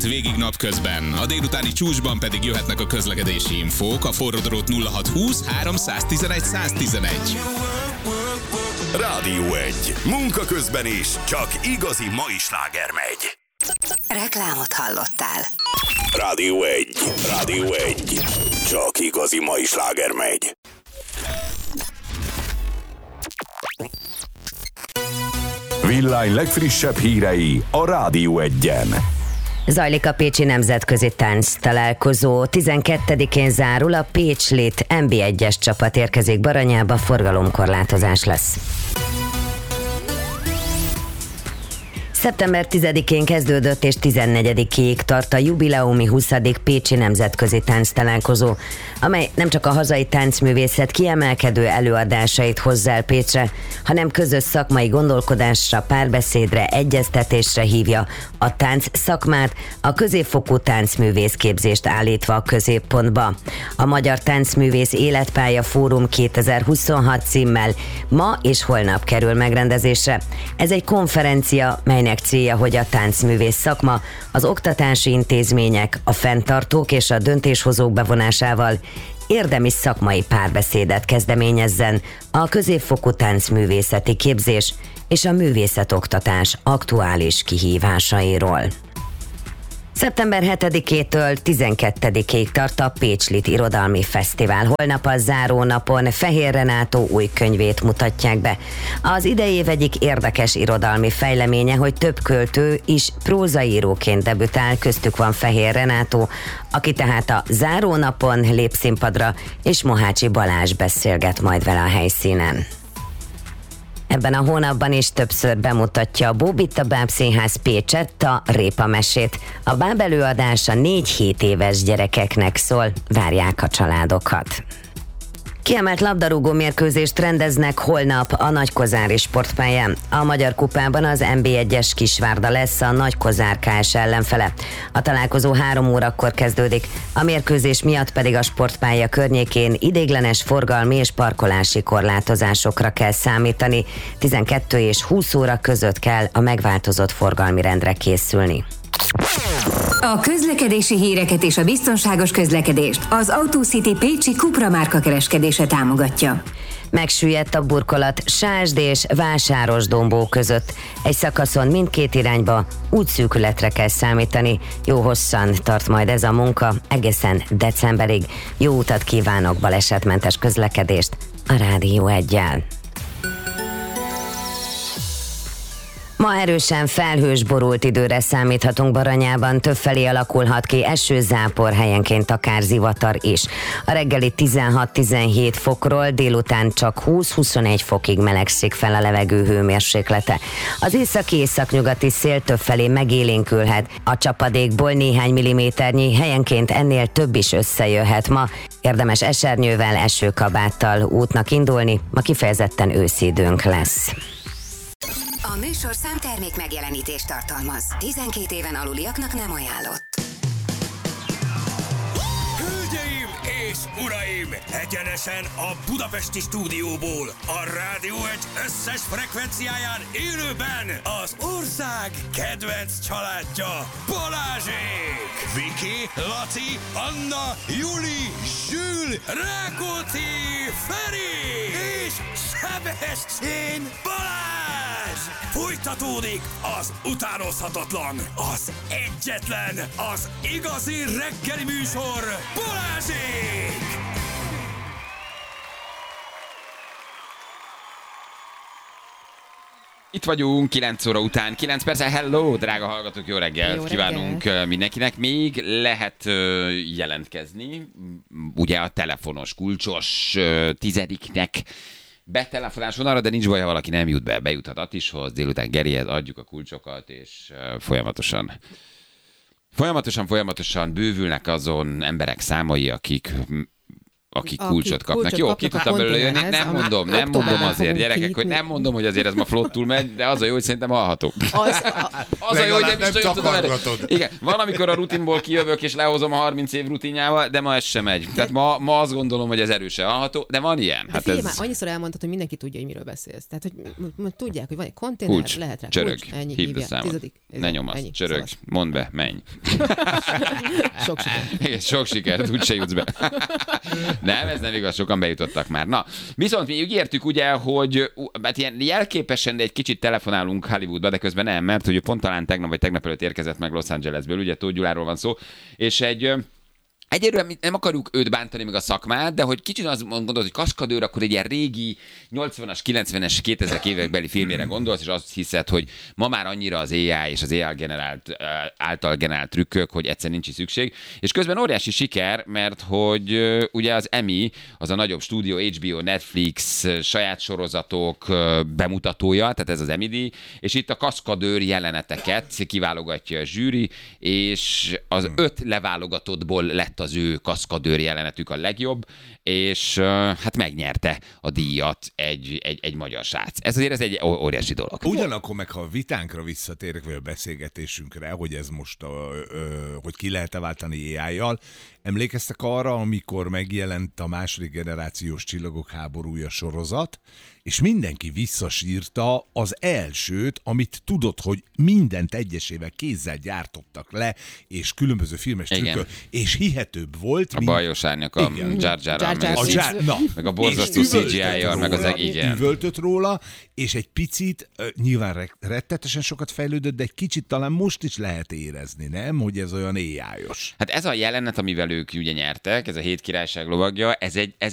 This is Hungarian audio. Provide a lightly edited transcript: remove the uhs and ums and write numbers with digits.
Végig napközben. A délutáni csúcsban pedig jöhetnek a közlekedési infók. A forródrót 0620 311 111. Rádió 1. Munka közben is csak igazi mai sláger megy. Reklámot hallottál. Rádió 1. Rádió 1. Csak igazi mai sláger megy. Villány legfrissebb hírei a Rádió 1-en. Zajlik a Pécsi Nemzetközi Tánc találkozó. 12-én zárul, a Pécslit NB1-es csapat érkezik Baranyába, forgalomkorlátozás lesz. Szeptember 10-én kezdődött és 14-ig tart a jubileumi 20. Pécsi Nemzetközi Tánctalálkozó, amely nem csak a hazai táncművészet kiemelkedő előadásait hozza el Pécsre, hanem közös szakmai gondolkodásra, párbeszédre, egyeztetésre hívja a tánc szakmát, a középfokú táncművészképzést állítva a középpontba. A Magyar Táncművész Életpálya Fórum 2026 címmel ma és holnap kerül megrendezésre. Ez egy konferencia, melynek célja, hogy a táncművész szakma, az oktatási intézmények, a fenntartók és a döntéshozók bevonásával érdemi szakmai párbeszédet kezdeményezzen a középfokú táncművészeti képzés és a művészetoktatás aktuális kihívásairól. Szeptember 7-től 12-ig tart a Pécslit Irodalmi Fesztivál. Holnap a záró napon Fehér Renátó új könyvét mutatják be. Az idei év egyik érdekes irodalmi fejleménye, hogy több költő is prózaíróként debütál, köztük van Fehér Renátó, aki tehát a záró napon lép színpadra, és Mohácsi Balázs beszélget majd vele a helyszínen. Ebben a hónapban is többször bemutatja a Bóbitta Bábszínház Pécsett a Répa mesét. A báb előadása 4-7 éves gyerekeknek szól, várják a családokat. Kiemelt labdarúgó mérkőzést rendeznek holnap a Nagykozári sportpályán. A Magyar Kupában az NB1-es Kisvárda lesz a Nagykozár KS ellenfele. A találkozó 3 órakor kezdődik, a mérkőzés miatt pedig a sportpálya környékén ideiglenes forgalmi és parkolási korlátozásokra kell számítani. 12 és 20 óra között kell a megváltozott forgalmi rendre készülni. A közlekedési híreket és a biztonságos közlekedést az AutoCity Pécsi Cupra márka kereskedése támogatja. Megsüllyedt a burkolat Sásd és Vásárosdombó között. Egy szakaszon mindkét irányba útszűkületre kell számítani. Jó hosszan tart majd ez a munka, egészen decemberig. Jó utat kívánok, balesetmentes közlekedést a Rádió 1-jel. Ma erősen felhős, borult időre számíthatunk Baranyában, többfelé alakulhat ki esőzápor, helyenként akár zivatar is. A reggeli 16-17 fokról délután csak 20-21 fokig melegszik fel a levegő hőmérséklete. Az északi-északnyugati szél többfelé megélénkülhet, a csapadékból néhány milliméternyi, helyenként ennél több is összejöhet ma. Érdemes esernyővel, esőkabáttal útnak indulni, ma kifejezetten őszi időnk lesz. A műsorszám termék megjelenítést tartalmaz. 12 éven aluliaknak nem ajánlott. Hölgyeim és uraim! Egyenesen a budapesti stúdióból, a Rádió 1 összes frekvenciáján élőben az ország kedvenc családja Balázsék! Viki, Laci, Anna, Juli, Zsül, Rákóczi, Feri és Sebestyén Balázs! Folytatódik az utánozhatatlan, az egyetlen, az igazi reggeli műsor Balázsék! Itt vagyunk, 9 óra után, 9 perccel. Hello, drága hallgatók, jó reggelt Jó kívánunk mindenkinek. Még lehet jelentkezni, ugye a telefonos, kulcsos tizediknek betelefonás vonalra, de nincs baj, ha valaki nem jut be, bejuthat Attishoz, délután Gerihez, adjuk a kulcsokat, és folyamatosan bővülnek azon emberek számai, akik akik kulcsot kapnak. kulcsot Jó, kapnak ki a tudtam belőle jönni. konténerhez, Nem amit mondom októberben azért, fogunk gyerekek, hogy kinyitni. nem mondom, hogy azért ez ma flottul megy, de az a jó, hogy szerintem hallható. Az a jó, hogy Legalább nem is nem nagyon tudom erre. takargatod. Igen, van, amikor a rutinból kijövök és lehozom a 30 év rutinjával, de ma ez sem megy. Tehát ma azt gondolom, hogy ez erősen hallható, de van ilyen. Hát Hát figyelj, ez már annyiszor elmondtad, hogy mindenki tudja, hogy miről beszélsz. Tehát, hogy tudják, hogy van egy konténer, kulcs, lehet rá csörög, kulcs, ennyi, hívd a hívják, számot. 10. Ne nyomasz, ennyi, csörög, szavaz. mondd be, menj. Sok sikert. Igen, sok sikert, úgyse jutsz be. Nem, ez nem igaz, sokan bejutottak már. Na, viszont mi ígértük ugye, hogy hát ilyen jelképesen, de egy kicsit telefonálunk Hollywoodba, de közben nem, mert hogy pont talán tegnap vagy tegnap előtt érkezett meg Los Angelesből, ugye Tóth Gyuláról van szó, és egyelőre nem akarjuk őt bántani, meg a szakmát, de hogy kicsit azt gondolod, hogy kaskadőr, akkor egy ilyen régi 80-as, 90-es, 2000-es évekbeli filmére gondolsz, és azt hiszed, hogy ma már annyira az AI és az AI által generált trükkök, hogy egyszer nincs is szükség. És közben óriási siker, mert hogy ugye az Emmy, az a nagyobb stúdió, HBO, Netflix, saját sorozatok bemutatója, tehát ez az Emmy díj, és itt a kaszkadőr jeleneteket kiválogatja a zsűri, és az 5 leválogatottból lett az ő kaszkadőr jelenetük a legjobb, és hát megnyerte a díjat egy magyar srác. Ez azért egy óriási dolog. Ugyanakkor meg, ha a vitánkra visszatérek, vagy a beszélgetésünkre, hogy ez most, hogy ki lehet-e váltani AI-jal, emlékeztek arra, amikor megjelent a második generációs Csillagok háborúja sorozat, és mindenki visszasírta az elsőt, amit tudod, hogy mindent egyesével kézzel gyártottak le, és különböző filmes trükkök, és hihetőbb volt, A bajos árnyak, a Igen. Jar Jar-ral, meg Jar Jar. meg a borzasztó és CGI-jal, meg az róla, igen. üvöltött róla, és egy picit, nyilván rettetesen sokat fejlődött, de egy kicsit talán most is lehet érezni, nem? Hogy ez olyan AI-os. Hát ez a jelenet, amivel ők ugye nyertek, ez a 7 királyság lovagja, ez